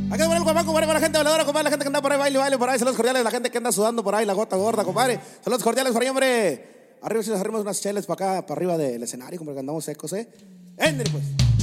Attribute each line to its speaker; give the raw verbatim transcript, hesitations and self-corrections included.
Speaker 1: Acá por el guapaco, compadre, para la gente bailadora, compadre, la gente que anda por ahí, baile, baile por ahí. Saludos cordiales, la gente que anda sudando por ahí, la gota gorda, compadre. Saludos cordiales por ahí, hombre. Arriba si nos arrimos unas cheles para acá, para arriba del escenario, como que andamos secos, ¿eh? Éndale, pues.